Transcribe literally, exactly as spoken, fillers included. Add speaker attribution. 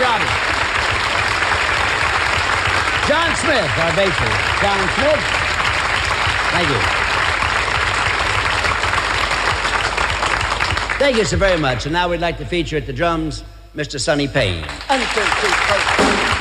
Speaker 1: Robbie. John Smith, our bassist. John Smith. Thank you. Thank you so very much. And now we'd like to feature at the drums, Mister Sonny Payne.
Speaker 2: Uncle Pete.